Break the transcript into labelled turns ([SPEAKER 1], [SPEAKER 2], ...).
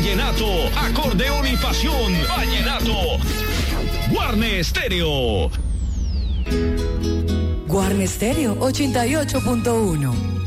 [SPEAKER 1] vallenato, acordeón y pasión. Vallenato. Guarne Stereo.
[SPEAKER 2] Guarne Stereo 88.1.